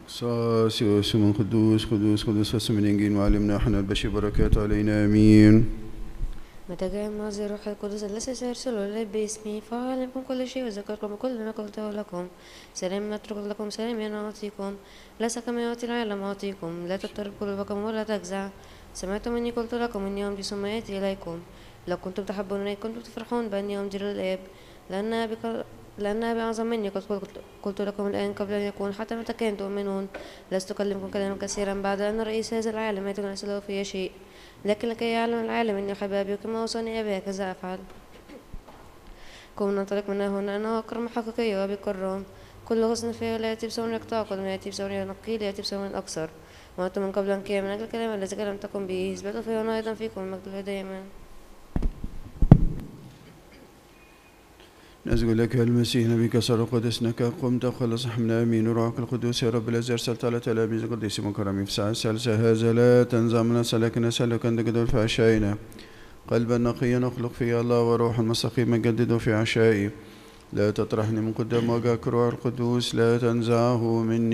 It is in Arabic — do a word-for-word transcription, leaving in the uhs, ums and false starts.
صاص من قدوس قدوس قدوس فاسم من إنجيل معلمنا حنا البشر بركاته علينا آمين. متى جاء المعزي الروح القدس الذي سيرسله إليه باسمي فأعلمكم كل شيء وذكركم كل ما قلته لكم. سلام أترك لكم، سلام أنا أعطيكم، ليس كما يعطي العالم أعطيكم. لا تضطرب قلوبكم ولا تجزع. سمعتم أني قلت لكم إني أمضي ثم آتي إليكم. لو كنتم تحبونني كنتم تفرحون بأني أمضي للآب، لأن أبي لأن أبي أعظم مني. قد قلت لكم الآن قبل أن يكون، حتى متى كان تؤمنون. لست أكلمكم كلاما كثيرا بعد أن رئيس هذا العالم يأتي ليس له فيه شيء، لكن لكي يعلم العالم إني أحب أبي وكما أوصاني أبي هكذا أفعل. كون ننطلق من هنا أنه أكرم حقيقي وأبي كرام. كل غصن فيه لا يأتي بثمر يقطع، كل ما يأتي بثمر ينقي لا يأتي بثمر أكثر. وأنتم من قبل أن كان من أجل الكلام الذي كلمتكم به اثبتوا فيه وأنا أيضا فيكم المجد دائما. نسجد لك المسيح نبيك صار قدسنك قمت وخلص حمنا امين وروحك القدوس يا رب الذي ارسلت على تلاميذ القديس مكرمين في الساعه الثالثه هذا لا تنزع من سلك نسلك ان تجد في عشائنا قلبا نقيا نخلق فيه الله وروحا مستقيما جدده في عشائي. لا تطرحني من قدام وجهك روح القدوس لا تنزعه مني.